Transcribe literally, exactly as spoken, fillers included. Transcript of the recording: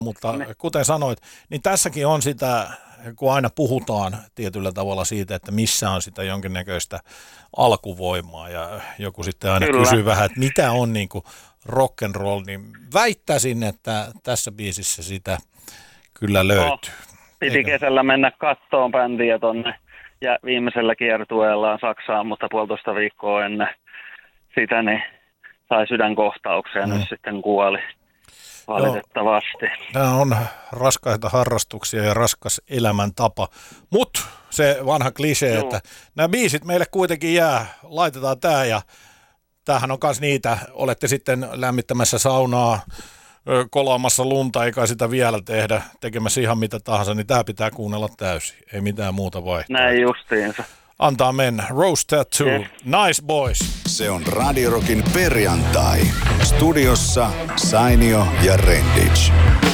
Mutta kuten sanoit, niin tässäkin on sitä, kun aina puhutaan tietyllä tavalla siitä, että missä on sitä jonkinnäköistä alkuvoimaa ja joku sitten aina Kyllä. kysyy vähän, että mitä on niin kuin rock and roll, niin väittäisin, että tässä biisissä sitä kyllä löytyy. No, piti kesällä mennä kattoon bändiä tonne ja viimeisellä kiertueellaan Saksaan, mutta puolitoista viikkoa ennen sitä niin sai sydänkohtauksia ja mm. nyt sitten kuoli. Valitettavasti. Nämä on raskaita harrastuksia ja raskas elämäntapa, mutta se vanha klisee, että nämä biisit meille kuitenkin jää, laitetaan tämä ja tämähän on myös niitä, olette sitten lämmittämässä saunaa, kolaamassa lunta, eikä sitä vielä tehdä, tekemässä ihan mitä tahansa, niin tämä pitää kuunnella täysin, ei mitään muuta vaihtoehtoa. Näin justiinsa. Antaa mennä. Rose Tattoo, yes. Nice Boys. Se on Radio Rockin perjantai. Studiossa Sainio ja Renditch.